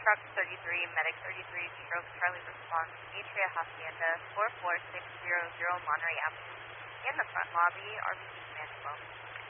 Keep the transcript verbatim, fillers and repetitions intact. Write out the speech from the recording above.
Truck thirty-three, Medic thirty-three, stroke Charlie response, Atria Hacienda, four four six zero zero Monterey Avenue. In the front lobby, R B C Command twelve.